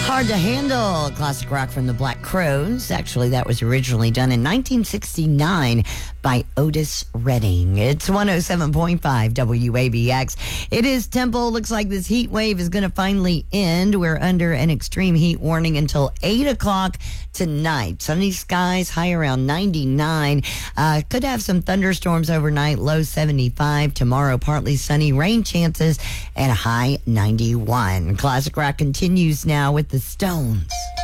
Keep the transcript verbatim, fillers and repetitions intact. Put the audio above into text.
Hard to Handle, classic rock from the Black Crowes. Actually, that was originally done in nineteen sixty-nine by Otis Redding. It's one oh seven point five W A B X. It is Temple. Looks like this heat wave is going to finally end. We're under an extreme heat warning until eight o'clock tonight. Sunny skies, high around ninety-nine. Uh, could have some thunderstorms overnight, low seventy-five. Tomorrow, partly sunny, rain chances, and a high ninety-one. Classic rock continues now with the Stones.